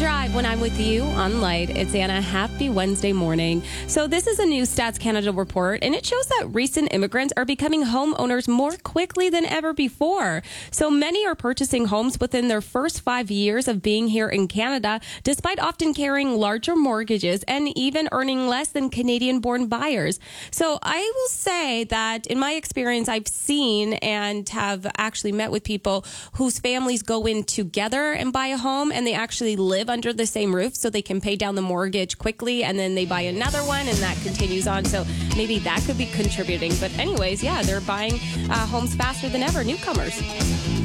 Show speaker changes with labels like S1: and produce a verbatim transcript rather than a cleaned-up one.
S1: Drive when I'm with you on Light. It's Anna. Happy Wednesday morning. So this is a new Stats Canada report, and it shows that recent immigrants are becoming homeowners more quickly than ever before. So many are purchasing homes within their first five years of being here in Canada, despite often carrying larger mortgages and even earning less than Canadian-born buyers. So I will say that in my experience, I've seen and have actually met with people whose families go in together and buy a home, and they actually live under the same roof so they can pay down the mortgage quickly, and then they buy another one and that continues on. So maybe that could be contributing. But anyways, yeah, they're buying uh, homes faster than ever, newcomers.